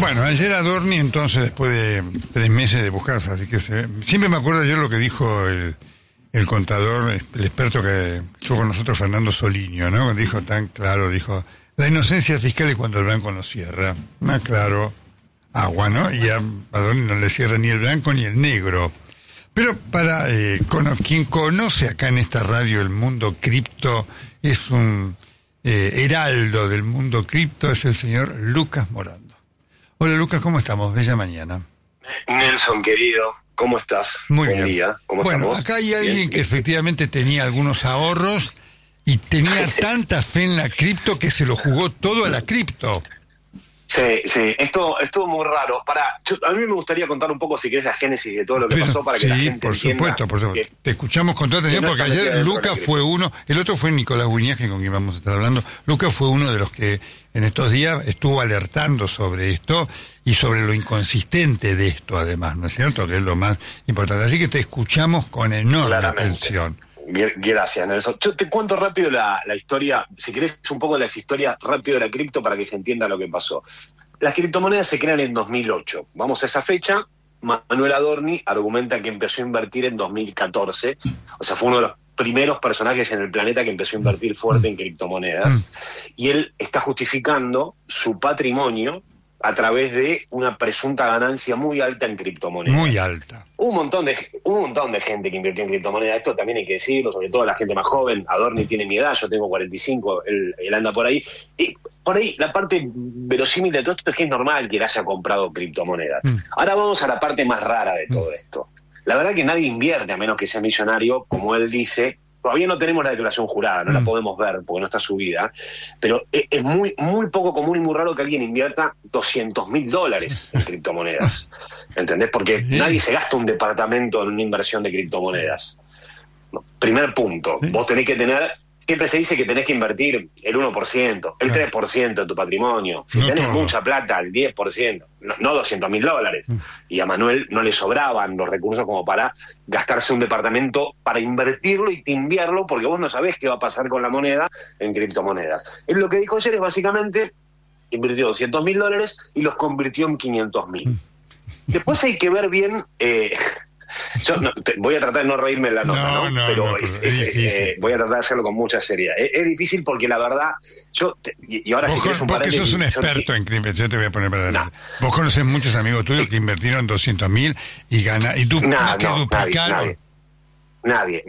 Bueno, ayer Adorni, entonces, después de 3 meses de buscarse, así que siempre me acuerdo ayer lo que dijo el contador, el experto que estuvo con nosotros, Fernando Soliño, ¿no? Dijo tan claro, dijo, la inocencia fiscal es cuando el banco no cierra. Más claro, agua, ¿no? Y a Adorni no le cierra ni el blanco ni el negro. Pero para quien conoce acá en esta radio el mundo cripto, es un heraldo del mundo cripto, es el señor Lucas Morando. Hola Lucas, ¿cómo estamos? Bella mañana. Nelson, querido, ¿cómo estás? Muy Buen bien. día. ¿Cómo bueno, estamos? acá hay alguien Bien. que efectivamente tenía algunos ahorros y tenía tanta fe en la cripto que se lo jugó todo a la cripto. Sí, esto estuvo muy raro. A mí me gustaría contar un poco, si querés, la génesis de todo lo que pasó para que la gente por supuesto. Te escuchamos con toda atención porque ayer Lucas fue uno, el otro fue Nicolás Guiñaje, con quien vamos a estar hablando. Lucas fue uno de los que en estos días estuvo alertando sobre esto y sobre lo inconsistente de esto, además, ¿no es cierto? Que es lo más importante. Así que te escuchamos con enorme atención. Gracias, Nelson. Yo te cuento rápido la historia, si querés, un poco de la historia rápido de la cripto para que se entienda lo que pasó. Las criptomonedas se crean en 2008. Vamos a esa fecha. Manuel Adorni argumenta que empezó a invertir en 2014. O sea, fue uno de los primeros personajes en el planeta que empezó a invertir fuerte en criptomonedas. Y él está justificando su patrimonio a través de una presunta ganancia muy alta en criptomonedas. Muy alta. Hubo un montón de gente que invirtió en criptomonedas. Esto también hay que decirlo, sobre todo la gente más joven. Adorni tiene mi edad, yo tengo 45, él anda por ahí. Y por ahí la parte verosímil de todo esto es que es normal que él haya comprado criptomonedas. Ahora vamos a la parte más rara de todo esto. La verdad que nadie invierte a menos que sea millonario, como él dice. Todavía no tenemos la declaración jurada, no la podemos ver porque no está subida, pero es muy poco común y muy raro que alguien invierta $200.000 en criptomonedas. ¿Entendés? Porque nadie se gasta un departamento en una inversión de criptomonedas. No. Primer punto, vos tenés que tener... Siempre se dice que tenés que invertir el 1%, el 3% de tu patrimonio. Si tenés mucha plata, el 10%, no $200.000. Y a Manuel no le sobraban los recursos como para gastarse un departamento para invertirlo y timbiarlo, porque vos no sabés qué va a pasar con la moneda en criptomonedas. Él lo que dijo ayer es básicamente invirtió $200.000 y los convirtió en 500.000. Después hay que ver bien... Yo voy a tratar de no reírme en la nota, pero es difícil. Voy a tratar de hacerlo con mucha seriedad. Es difícil porque la verdad, y ahora vos, si querés un vos que sos un experto en cripto, yo te voy a poner para adelante. Vos conoces muchos amigos tuyos que invirtieron 200.000 y tú más que duplicaron. Nadie.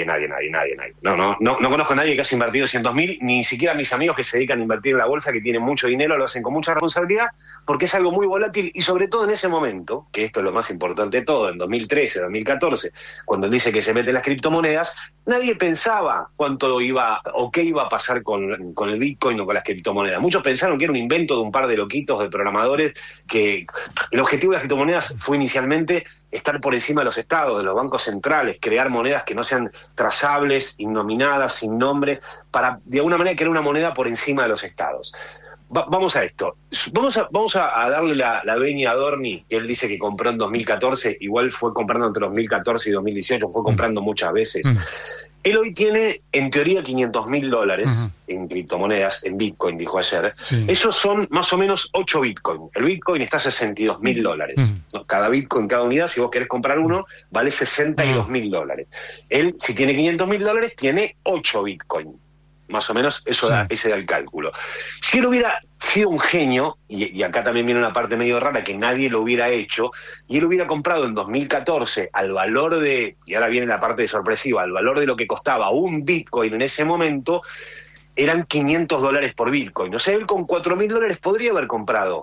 No conozco a nadie que haya invertido 200.000, ni siquiera mis amigos que se dedican a invertir en la bolsa, que tienen mucho dinero, lo hacen con mucha responsabilidad, porque es algo muy volátil, y sobre todo en ese momento, que esto es lo más importante de todo, en 2013, 2014, cuando él dice que se mete en las criptomonedas, nadie pensaba cuánto iba, o qué iba a pasar con el Bitcoin o con las criptomonedas. Muchos pensaron que era un invento de un par de loquitos, de programadores, que el objetivo de las criptomonedas fue inicialmente estar por encima de los estados, de los bancos centrales, crear monedas que no sean trazables, innominadas, sin nombre, para de alguna manera crear una moneda por encima de los estados. Vamos a esto. Vamos a darle la venia a Adorni, que él dice que compró en 2014, igual fue comprando entre 2014 y 2018, fue comprando muchas veces. Él hoy tiene, en teoría, $500.000 en criptomonedas, en Bitcoin, dijo ayer. Esos son más o menos 8 Bitcoin. El Bitcoin está a $62.000. ¿No? Cada Bitcoin, cada unidad, si vos querés comprar uno, vale $62.000. Él, si tiene $500.000, tiene 8 Bitcoin. Más o menos ese da el cálculo. Si él hubiera sido un genio, y acá también viene una parte medio rara que nadie lo hubiera hecho, y él hubiera comprado en 2014 al valor de, y ahora viene la parte sorpresiva, al valor de lo que costaba un Bitcoin en ese momento, eran $500 por Bitcoin. O sea, él con $4.000 podría haber comprado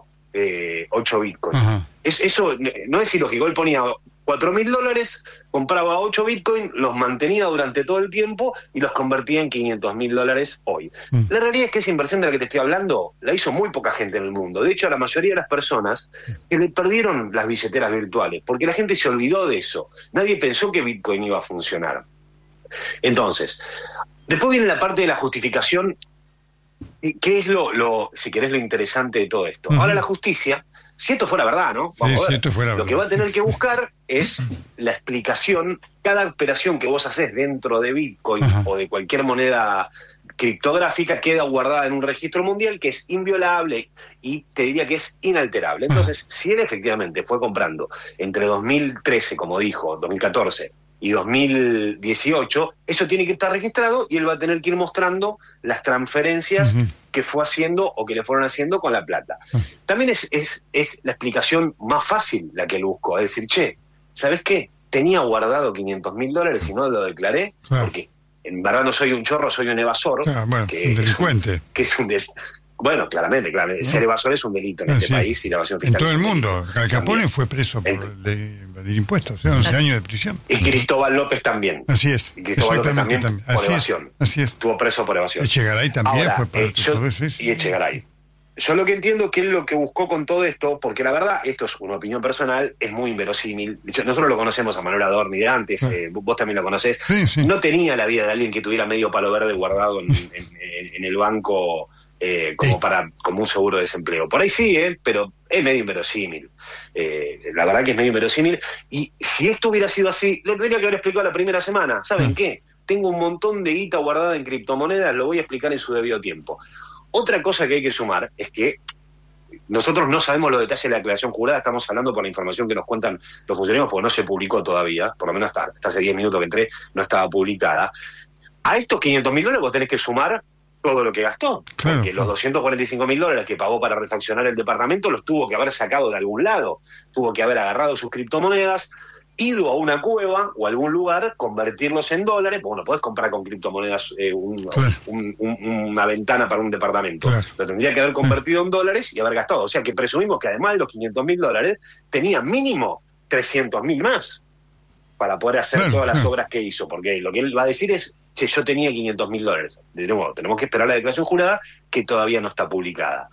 8 Bitcoin. Eso no es ilógico. Él ponía $4.000, compraba 8 Bitcoin, los mantenía durante todo el tiempo y los convertía en $500.000 hoy. La realidad es que esa inversión de la que te estoy hablando la hizo muy poca gente en el mundo. De hecho, a la mayoría de las personas que le perdieron las billeteras virtuales, porque la gente se olvidó de eso. Nadie pensó que Bitcoin iba a funcionar. Entonces, después viene la parte de la justificación, que es si querés, lo interesante de todo esto. Ahora la justicia, si esto fuera verdad, ¿no? Vamos a ver. Si esto fuera verdad, lo que va a tener que buscar es la explicación. Cada operación que vos hacés dentro de Bitcoin o de cualquier moneda criptográfica, queda guardada en un registro mundial que es inviolable y te diría que es inalterable. Entonces, si él efectivamente fue comprando entre 2013, como dijo, 2014 y 2018, eso tiene que estar registrado y él va a tener que ir mostrando las transferencias que fue haciendo o que le fueron haciendo con la plata. También es la explicación más fácil la que él buscó, es decir, che, ¿sabes qué? Tenía guardado $500.000 y no lo declaré, porque en verdad no soy un chorro, soy un evasor. Bueno, un delincuente. Bueno, claramente, ser evasor es un delito en este país y la evasión fiscal. En todo el mundo. Al Capone fue preso por evadir impuestos, 11 años de prisión. Y Cristóbal López también. Así es. Y Cristóbal López también por evasión. Así es. Estuvo preso por evasión. Echegaray también fue parte de todo eso. Y Echegaray. Yo lo que entiendo que él lo que buscó con todo esto, porque la verdad, esto es una opinión personal, es muy inverosímil. De hecho, nosotros lo conocemos a Manuel Adorni de antes, vos también lo conocés. Sí. No tenía la vida de alguien que tuviera medio palo verde guardado en el banco como un seguro de desempleo. Por ahí sí, pero es medio inverosímil. La verdad que es medio inverosímil. Y si esto hubiera sido así, lo tendría que haber explicado la primera semana. ¿Saben qué? Tengo un montón de guita guardada en criptomonedas, lo voy a explicar en su debido tiempo. Otra cosa que hay que sumar es que nosotros no sabemos los detalles de la declaración jurada, estamos hablando por la información que nos cuentan los funcionarios, porque no se publicó todavía, por lo menos hasta hace 10 minutos que entré, no estaba publicada. A estos $500.000 vos tenés que sumar todo lo que gastó, porque los $245.000 que pagó para refaccionar el departamento los tuvo que haber sacado de algún lado, tuvo que haber agarrado sus criptomonedas, ido a una cueva o a algún lugar, convertirlos en dólares, porque no podés comprar con criptomonedas una ventana para un departamento. Lo tendría que haber convertido en dólares y haber gastado. O sea que presumimos que además de los $500.000, tenía mínimo $300.000 más para poder hacer todas las obras que hizo, porque lo que él va a decir es, che, yo tenía $500.000. De nuevo, tenemos que esperar la declaración jurada, que todavía no está publicada.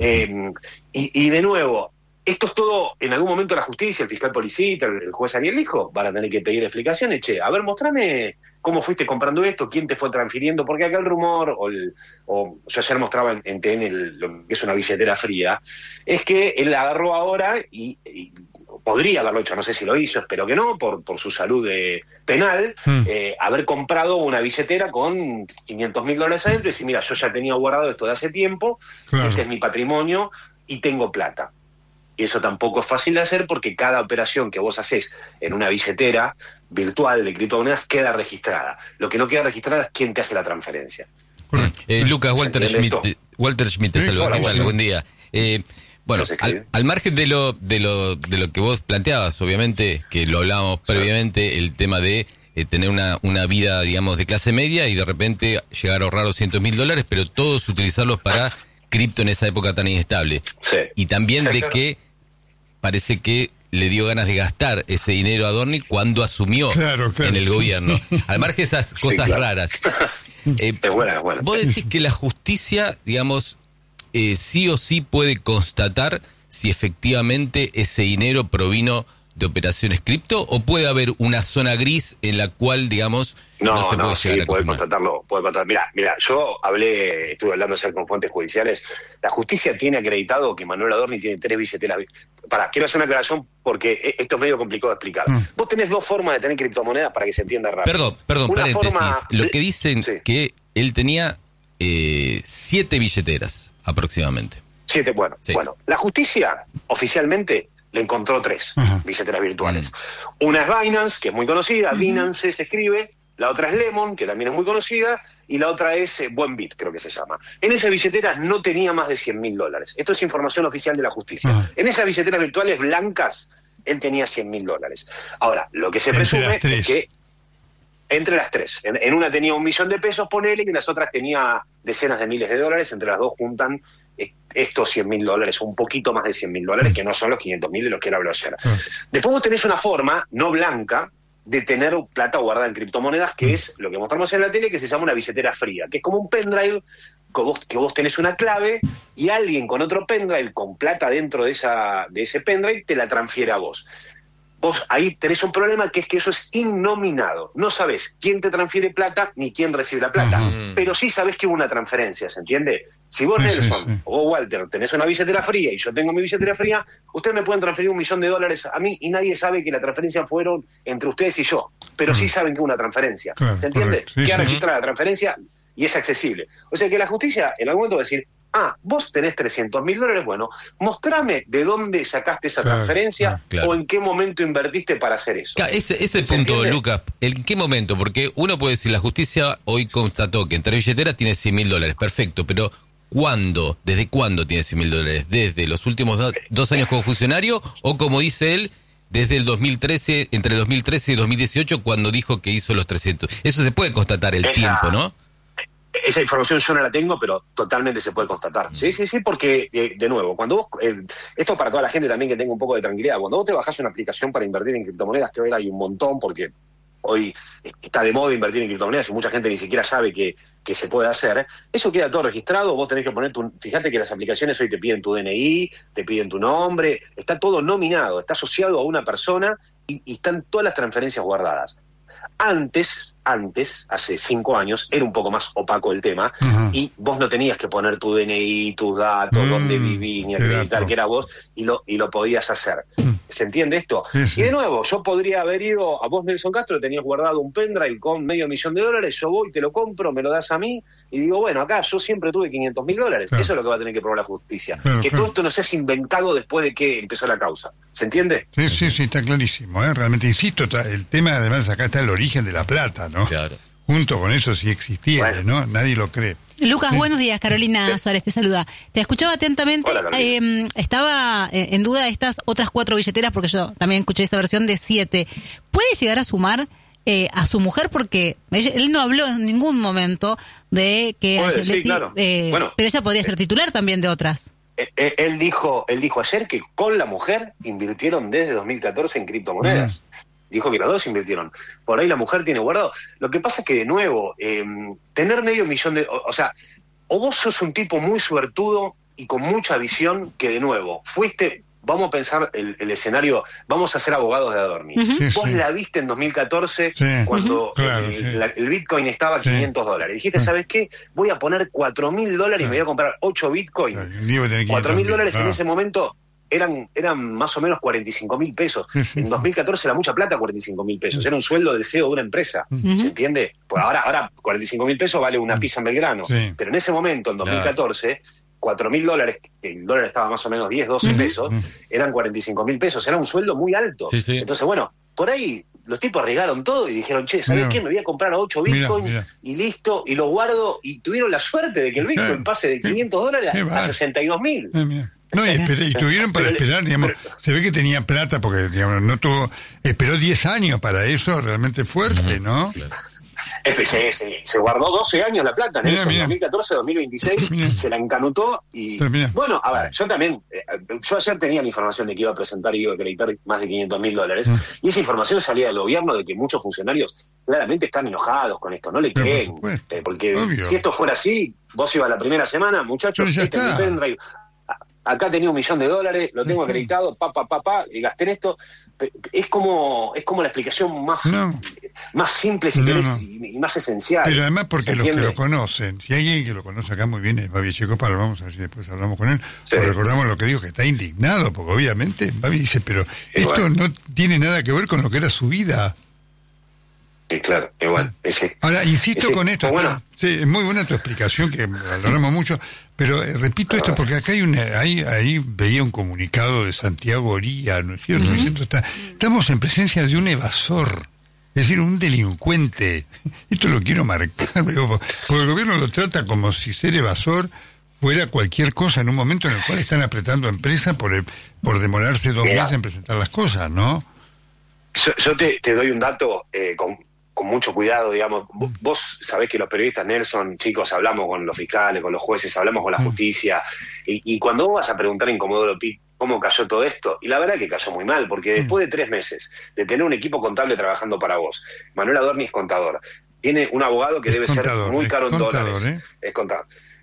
Y de nuevo, esto es todo, en algún momento la justicia, el fiscal Policita, el juez Ariel Lijo, van a tener que pedir explicaciones. Che, a ver, mostrame cómo fuiste comprando esto, quién te fue transfiriendo, porque acá el rumor, yo ayer mostraba en TN lo que es una billetera fría, es que él la agarró ahora y podría haberlo hecho, no sé si lo hizo, espero que no, por su salud penal, haber comprado una billetera con $500.000 adentro y decir, mira, yo ya tenía guardado esto de hace tiempo, este es mi patrimonio y tengo plata. Y eso tampoco es fácil de hacer porque cada operación que vos haces en una billetera virtual de criptomonedas queda registrada. Lo que no queda registrada es quién te hace la transferencia. Lucas, Walter Schmidt, te saluda. ¿Qué tal? Buen día. Bueno, al margen de lo que vos planteabas, obviamente, que lo hablábamos previamente, el tema de tener una vida, digamos, de clase media y de repente llegar a ahorrar $200.000, pero todos utilizarlos para cripto en esa época tan inestable. Y también de que parece que le dio ganas de gastar ese dinero a Adorni cuando asumió en el gobierno. Al margen de esas cosas raras. Es buena. Vos decís que la justicia, digamos, sí o sí puede constatar si efectivamente ese dinero provino de operaciones cripto, o puede haber una zona gris en la cual, digamos, no se puede llegar a puede confirmar. constatarlo. Mira, yo estuve hablando ayer con fuentes judiciales. La justicia tiene acreditado que Manuel Adorni tiene 3 billeteras. Quiero hacer una aclaración porque esto es medio complicado de explicar. Vos tenés 2 formas de tener criptomonedas para que se entienda rápido. Perdón, paréntesis. Lo que dicen que él tenía 7 billeteras aproximadamente. 7, bueno. La justicia oficialmente le encontró 3 billeteras virtuales. Una es Binance, que es muy conocida, Binance se escribe, la otra es Lemon, que también es muy conocida, y la otra es Buenbit, creo que se llama. En esas billeteras no tenía más de $100.000. Esto es información oficial de la justicia. En esas billeteras virtuales blancas, él tenía $100.000. Ahora, lo que se presume es que entre las 3, en una tenía $1 millón, ponele, y en las otras tenía decenas de miles de dólares, entre las dos juntan estos $100.000, un poquito más de $100.000, que no son los 500.000 de los que él habló ayer. Después vos tenés una forma no blanca de tener plata guardada en criptomonedas, que es lo que mostramos en la tele, que se llama una billetera fría, que es como un pendrive que vos tenés una clave y alguien con otro pendrive con plata dentro de ese pendrive te la transfiere a vos. Vos ahí tenés un problema, que es que eso es innominado. No sabés quién te transfiere plata ni quién recibe la plata, pero sí sabés que hubo una transferencia, ¿se entiende? Si vos, Nelson, o vos, Walter, tenés una billetera fría y yo tengo mi billetera fría, ustedes me pueden transferir $1 millón a mí y nadie sabe que la transferencia fueron entre ustedes y yo, pero sí saben que hubo una transferencia, ¿se entiende? Queda registrada la transferencia y es accesible. O sea que la justicia en algún momento va a decir, vos tenés $300.000, bueno, mostrame de dónde sacaste esa transferencia o en qué momento invertiste para hacer eso. Ese punto, Lucas, ¿en qué momento? Porque uno puede decir, la justicia hoy constató que en 3 billeteras tiene $100.000, perfecto, pero ¿cuándo? ¿Desde cuándo tiene $100.000? ¿Desde los últimos 2 años como funcionario o, como dice él, desde el 2013, entre 2013 y 2018, cuando dijo que hizo los 300? Eso se puede constatar el tiempo, ¿no? Esa información yo no la tengo, pero totalmente se puede constatar. Sí, porque, de nuevo, cuando vos, esto para toda la gente también que tenga un poco de tranquilidad, cuando vos te bajás una aplicación para invertir en criptomonedas, que hoy hay un montón, porque hoy está de moda invertir en criptomonedas y mucha gente ni siquiera sabe que se puede hacer, eso queda todo registrado, vos tenés que poner fíjate que las aplicaciones hoy te piden tu DNI, te piden tu nombre, está todo nominado, está asociado a una persona y están todas las transferencias guardadas. Antes, hace 5 años, era un poco más opaco el tema, y vos no tenías que poner tu DNI, tus datos, dónde vivís, ni acreditar que era vos, y lo podías hacer. ¿Se entiende esto? Sí. Y de nuevo, yo podría haber ido a vos, Nelson Castro, tenías guardado un pendrive con $500,000, yo voy, te lo compro, me lo das a mí, y digo, bueno, acá yo siempre tuve $500.000. Claro. Eso es lo que va a tener que probar la justicia. Que todo esto no se haya inventado después de que empezó la causa. ¿Se entiende? Sí, está clarísimo. Realmente, insisto, el tema, además, acá está el origen de la plata, ¿no? Claro. Junto con eso, si existiera, ¿no? Nadie lo cree. Lucas, buenos días. Carolina Suárez te saluda. Te escuchaba atentamente. Hola, estaba en duda de estas otras 4 billeteras, porque yo también escuché esta versión de 7. ¿Puede llegar a sumar a su mujer? Porque él no habló en ningún momento de que... claro. Pero ella podría ser titular también de otras. Él dijo ayer que con la mujer invirtieron desde 2014 en criptomonedas. Dijo que los dos invirtieron. Por ahí la mujer tiene guardado. Lo que pasa es que, de nuevo, tener $500,000... O sea, o vos sos un tipo muy suertudo y con mucha visión que, de nuevo, fuiste... Vamos a pensar el escenario, vamos a ser abogados de Adorni. Vos la viste en 2014 cuando el Bitcoin estaba a $500. Dijiste, ¿sabes qué? Voy a poner $4.000 y me voy a comprar 8 Bitcoin. $4.000 en ese momento eran más o menos $45.000. En 2014 era mucha plata, $45.000. Era un sueldo del CEO de una empresa. ¿Se entiende? Pues ahora $45.000 vale una pizza en Belgrano. Pero en ese momento, en 2014... $4.000, que el dólar estaba más o menos 10, 12 pesos, eran $45.000, era un sueldo muy alto. Entonces, bueno, por ahí los tipos arriesgaron todo y dijeron, ¿sabés qué? Me voy a comprar a 8 Bitcoin y listo, y lo guardo, y tuvieron la suerte de que el Bitcoin pase de $500 a $62.000. No, y tuvieron para esperar, digamos, se ve que tenía plata porque, digamos, esperó 10 años para eso, realmente fuerte, ¿no? Claro. Se guardó 12 años la plata, en 2014, 2026, se la encanutó y... Bueno, a ver, yo ayer tenía la información de que iba a presentar y iba a acreditar más de $500.000, y esa información salía del gobierno de que muchos funcionarios claramente están enojados con esto, no le creen, porque si esto fuera así, vos ibas la primera semana, muchachos, este es mi pendrive, acá tenía $1.000.000, lo tengo acreditado, y gasté en esto. Es como la explicación más simple, si querés, y más esencial. Pero además porque los que lo conocen, si hay alguien que lo conoce acá muy bien, es Babi Checopa, vamos a ver si después hablamos con él, recordamos lo que dijo, que está indignado, porque obviamente Babi dice, pero esto no tiene nada que ver con lo que era su vida. Sí, claro, igual. Ahora, insisto con esto, es muy buena tu explicación, que valoramos mucho, pero repito esto porque acá ahí veía un comunicado de Santiago Oría, ¿no es cierto? Diciendo, estamos en presencia de un evasor, es decir, un delincuente. Esto lo quiero marcar, porque el gobierno lo trata como si ser evasor fuera cualquier cosa en un momento en el cual están apretando a empresas por demorarse 2 meses en presentar las cosas, ¿no? Yo te doy un dato con mucho cuidado, digamos. Vos sabés que los periodistas, Nelson, chicos, hablamos con los fiscales, con los jueces, hablamos con la justicia, y cuando vos vas a preguntar en Comodoro Pi cómo cayó todo esto, y la verdad que cayó muy mal, porque después de 3 meses de tener un equipo contable trabajando para vos, Manuel Adorni es contador, tiene un abogado que debe ser muy caro en dólares, es contador.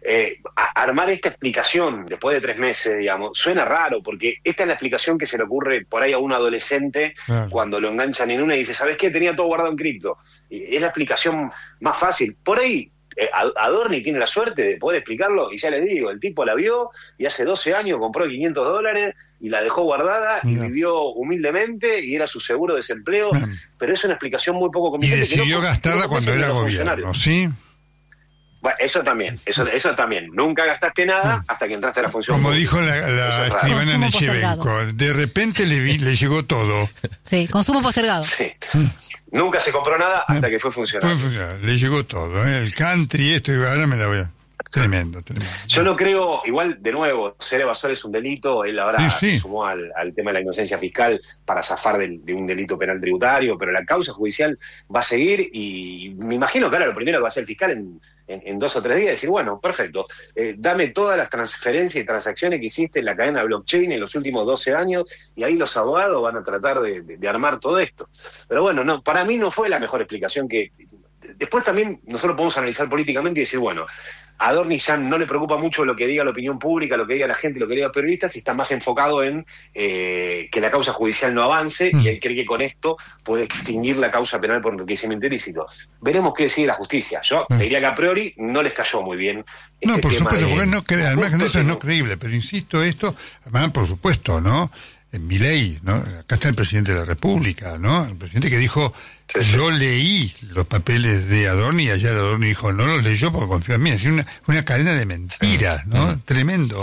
Armar esta explicación después de 3 meses, digamos, suena raro, porque esta es la explicación que se le ocurre por ahí a un adolescente cuando lo enganchan en una y dice, ¿sabes qué? Tenía todo guardado en cripto. Y es la explicación más fácil. Por ahí Adorni tiene la suerte de poder explicarlo, y ya les digo, el tipo la vio y hace 12 años compró $500 y la dejó guardada y vivió humildemente y era su seguro de desempleo, pero es una explicación muy poco convincente. Y decidió gastarla cuando era gobierno, ¿sí? Bueno, eso también. Nunca gastaste nada hasta que entraste a la función Como pública. dijo la escribana Nechevenko, de repente le llegó todo. Sí, consumo postergado. Sí. Nunca se compró nada hasta que fue funcionario. Le llegó todo, el country, esto, y ahora me la voy a... Tremendo. Yo no creo, igual, de nuevo, ser evasor es un delito. Él ahora se sumó al tema de la inocencia fiscal para zafar de un delito penal tributario, pero la causa judicial va a seguir y me imagino que ahora lo primero que va a hacer el fiscal en 2 o 3 días es decir, bueno, perfecto, dame todas las transferencias y transacciones que hiciste en la cadena blockchain en los últimos 12 años y ahí los abogados van a tratar de armar todo esto. Pero bueno, no, para mí no fue la mejor explicación que... Después también nosotros podemos analizar políticamente y decir, bueno, a Adorni ya no le preocupa mucho lo que diga la opinión pública, lo que diga la gente, lo que diga los periodistas, y está más enfocado en que la causa judicial no avance y él cree que con esto puede extinguir la causa penal por enriquecimiento ilícito. Veremos qué decide la justicia. Yo te diría que a priori no les cayó muy bien. No, por supuesto, porque no cree, además de eso es no creíble, pero insisto además por supuesto, ¿no? En Milei, ¿no? Acá está el presidente de la República, ¿no? El presidente que dijo, yo leí los papeles de Adorni y ayer Adorni dijo, no los leyó porque confío en mí. Es una cadena de mentiras, ¿no? Tremendo.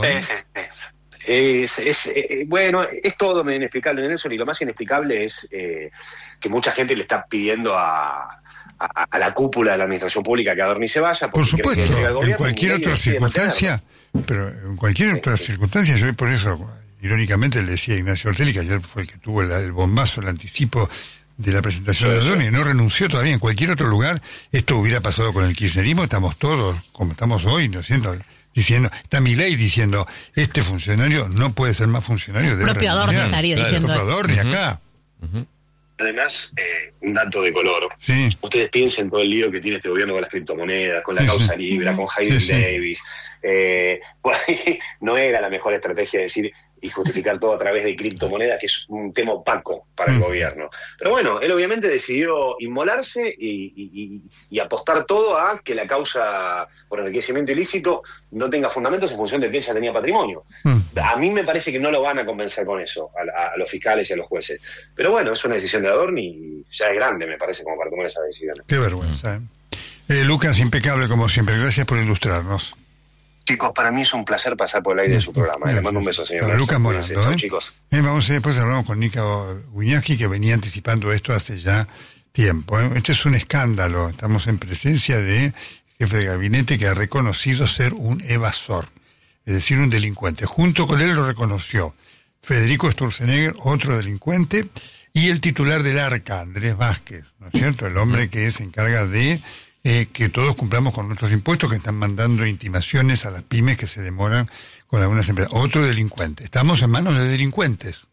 Bueno, es todo medio inexplicable, Nelson, y lo más inexplicable es que mucha gente le está pidiendo a la cúpula de la administración pública que Adorni se vaya. Por supuesto, en cualquier otra circunstancia, pero en cualquier otra circunstancia, yo por eso... Irónicamente le decía a Ignacio Ortelli, que ayer fue el que tuvo el bombazo, el anticipo de la presentación de Adorni, no renunció todavía. En cualquier otro lugar esto hubiera pasado con el kirchnerismo, estamos todos, como estamos hoy, ¿no? Diciendo, está Milei diciendo, este funcionario no puede ser más funcionario. El propio Adorni estaría diciendo. El propio Adorni acá. Además, un dato de color. Sí. Ustedes piensen todo el lío que tiene este gobierno con las criptomonedas, con la causa Libra, con Jaime Davis. Por ahí no era la mejor estrategia decir y justificar todo a través de criptomonedas, que es un tema opaco para el gobierno. Pero bueno, él obviamente decidió inmolarse y apostar todo a que la causa por enriquecimiento ilícito no tenga fundamentos en función de que él ya tenía patrimonio. A mí me parece que no lo van a convencer con eso, a los fiscales y a los jueces. Pero bueno, es una decisión de Adorni y ya es grande, me parece, como para tomar esa decisión. Qué vergüenza. Lucas, impecable como siempre. Gracias por ilustrarnos. Chicos, para mí es un placer pasar por el aire de su programa. Le mando un beso, señor. Lucas Morando. Chao, chicos. Después hablamos con Nica Guñaski, que venía anticipando esto hace ya tiempo. Este es un escándalo. Estamos en presencia de jefe de gabinete que ha reconocido ser un evasor, es decir, un delincuente. Junto con él lo reconoció Federico Sturzenegger, otro delincuente, y el titular del ARCA, Andrés Vázquez, ¿no es cierto? El hombre que se encarga de que todos cumplamos con nuestros impuestos, que están mandando intimaciones a las pymes que se demoran con algunas empresas. Otro delincuente. Estamos en manos de delincuentes.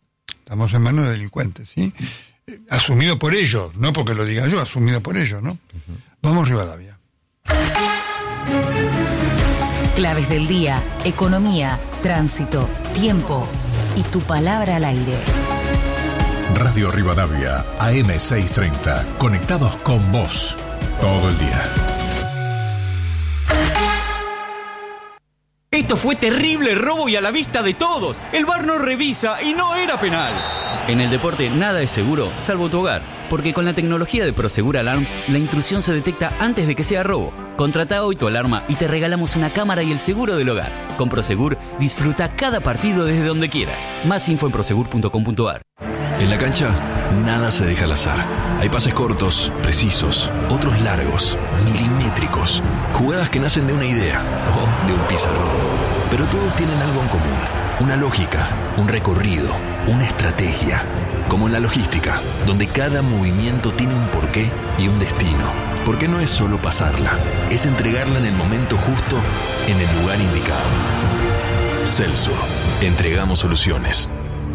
¿Sí? Asumido por ellos, no porque lo diga yo, asumido por ellos, ¿no? Vamos, Rivadavia. Claves del día, economía, tránsito, tiempo y tu palabra al aire. Radio Rivadavia, AM630, conectados con vos. Todo el día. Esto fue terrible robo y a la vista de todos. El VAR no revisa y no era penal. En el deporte nada es seguro, salvo tu hogar. Porque con la tecnología de Prosegur Alarms, la intrusión se detecta antes de que sea robo. Contrata hoy tu alarma y te regalamos una cámara y el seguro del hogar. Con Prosegur, disfruta cada partido desde donde quieras. Más info en prosegur.com.ar. En la cancha, nada se deja al azar. Hay pases cortos, precisos, otros largos, milimétricos. Jugadas que nacen de una idea o de un pizarrón. Pero todos tienen algo en común. Una lógica, un recorrido, una estrategia. Como en la logística, donde cada movimiento tiene un porqué y un destino. Porque no es solo pasarla, es entregarla en el momento justo, en el lugar indicado. Celso, entregamos soluciones.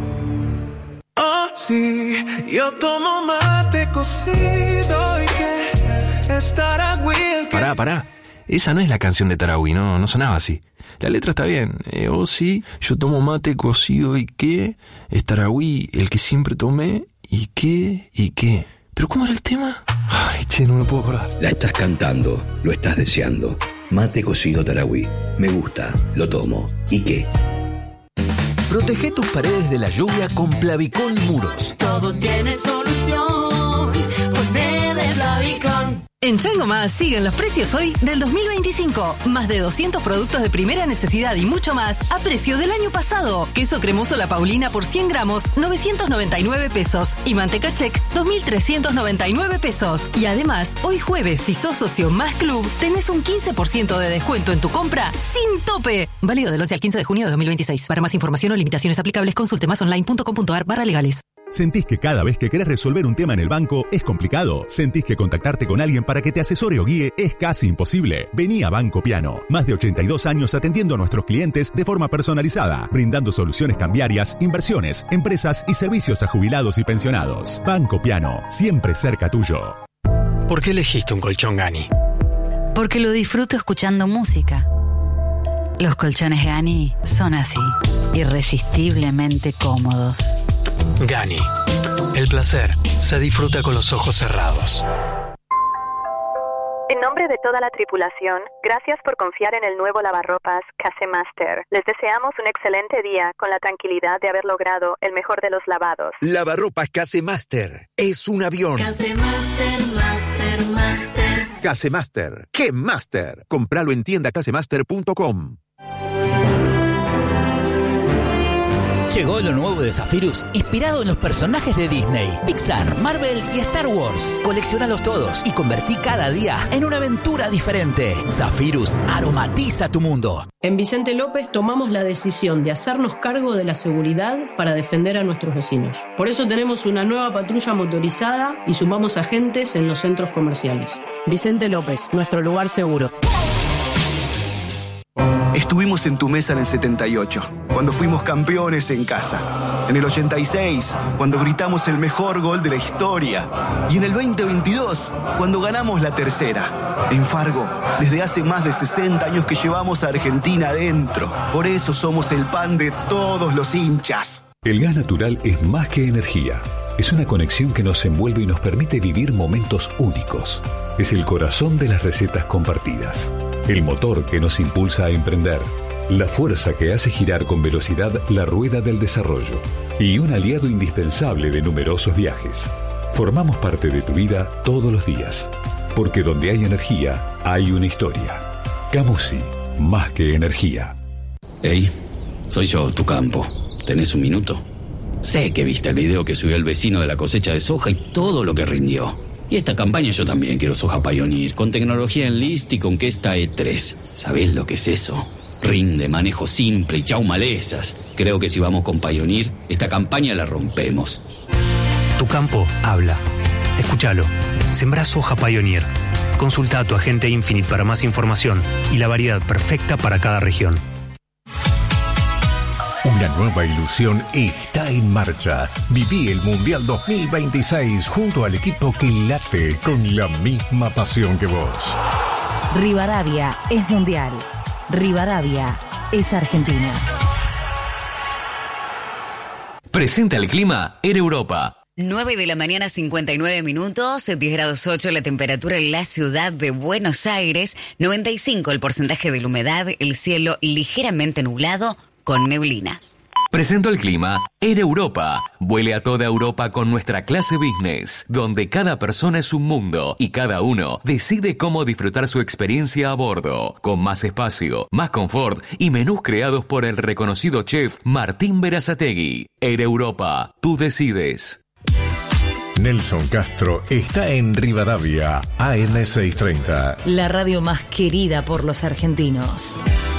Sí, yo tomo mate cocido y que es Taragüí. Pará. Esa no es la canción de Taragüí, no sonaba así. La letra está bien. Sí, yo tomo mate cocido y que es Taragüí, el que siempre tomé y qué. ¿Pero cómo era el tema? Ay, che, no me puedo acordar. La estás cantando, lo estás deseando. Mate cocido Taragüí. Me gusta, lo tomo. ¿Y qué? Protege tus paredes de la lluvia con Plavicón Muros. Todo tiene solución. Ponele Plavicón. En Chango Más siguen los precios hoy del 2025. Más de 200 productos de primera necesidad y mucho más a precio del año pasado. Queso cremoso La Paulina por 100 gramos, 999 pesos. Y manteca Check, 2.399 pesos. Y además, hoy jueves, si sos socio Más Club, tenés un 15% de descuento en tu compra sin tope. Válido del 11 al 15 de junio de 2026. Para más información o limitaciones aplicables, consulte masonline.com.ar/legales. ¿Sentís que cada vez que querés resolver un tema en el banco es complicado? ¿Sentís que contactarte con alguien para que te asesore o guíe es casi imposible? Vení a Banco Piano. Más de 82 años atendiendo a nuestros clientes de forma personalizada, brindando soluciones cambiarias, inversiones, empresas y servicios a jubilados y pensionados. Banco Piano, siempre cerca tuyo. ¿Por qué elegiste un colchón Gani? Porque lo disfruto escuchando música. Los colchones Gani son así, irresistiblemente cómodos. Gani. El placer se disfruta con los ojos cerrados. En nombre de toda la tripulación, gracias por confiar en el nuevo lavarropas Casemaster. Les deseamos un excelente día con la tranquilidad de haber logrado el mejor de los lavados. Lavarropas Casemaster. Es un avión. Casemaster, Master. Casemaster. ¡Qué Master! Compralo en tiendacasemaster.com. Llegó lo nuevo de Zephyrus, inspirado en los personajes de Disney, Pixar, Marvel y Star Wars. Coleccionalos todos y convertí cada día en una aventura diferente. Zephyrus aromatiza tu mundo. En Vicente López tomamos la decisión de hacernos cargo de la seguridad para defender a nuestros vecinos. Por eso tenemos una nueva patrulla motorizada y sumamos agentes en los centros comerciales. Vicente López, nuestro lugar seguro. Estuvimos en tu mesa en el 78, cuando fuimos campeones en casa. En el 86, cuando gritamos el mejor gol de la historia. Y en el 2022, cuando ganamos la tercera. En Fargo, desde hace más de 60 años que llevamos a Argentina adentro. Por eso somos el pan de todos los hinchas. El gas natural es más que energía. Es una conexión que nos envuelve y nos permite vivir momentos únicos. Es el corazón de las recetas compartidas. El motor que nos impulsa a emprender. La fuerza que hace girar con velocidad la rueda del desarrollo. Y un aliado indispensable de numerosos viajes. Formamos parte de tu vida todos los días. Porque donde hay energía, hay una historia. Camusi, más que energía. Hey, soy yo, tu campo. ¿Tenés un minuto? Sé que viste el video que subió el vecino de la cosecha de soja y todo lo que rindió. Y esta campaña yo también quiero soja Pioneer, con tecnología Enlist y con Kesta E3. ¿Sabés lo que es eso? Rinde, manejo simple y chau malezas. Creo que si vamos con Pioneer, esta campaña la rompemos. Tu campo habla. Escúchalo. Sembrá soja Pioneer. Consulta a tu agente Infinite para más información y la variedad perfecta para cada región. Una nueva ilusión está en marcha. Viví el Mundial 2026 junto al equipo que late con la misma pasión que vos. Rivadavia es mundial. Rivadavia es Argentina. Presenta el clima en Europa. 9 de la mañana, 59 minutos, 10 grados 8 la temperatura en la ciudad de Buenos Aires, 95 el porcentaje de la humedad, el cielo ligeramente nublado con neblinas. Presento el clima en Europa. Vuele a toda Europa con nuestra clase business, donde cada persona es un mundo y cada uno decide cómo disfrutar su experiencia a bordo, con más espacio, más confort y menús creados por el reconocido chef Martín Berazategui. Air Europa, tú decides. Nelson Castro está en Rivadavia, AM630. La radio más querida por los argentinos.